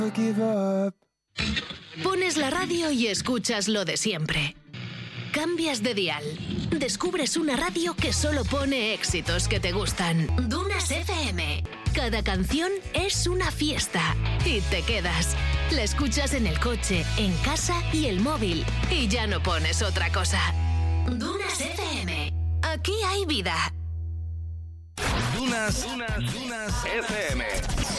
Pones la radio y escuchas lo de siempre. Cambias de dial. Descubres una radio que solo pone éxitos que te gustan. Dunas FM. Cada canción es una fiesta. Y te quedas. La escuchas en el coche, en casa y el móvil. Y ya no pones otra cosa. Dunas FM. Aquí hay vida. Dunas FM.